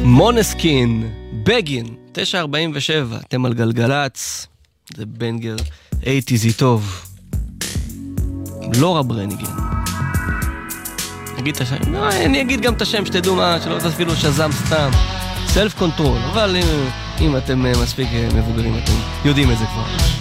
מונסקין, בגין, 9:47, אתם על גלגלץ, זה בנגר, 80's טוב. לורה ברניגן. נגיד את השם, אני אגיד גם את השם שתדעו מה, שלא תפעילו שזם סתם. סלף קונטרול, אבל אם אתם מספיק מבוגרים, אתם יודעים את זה כבר.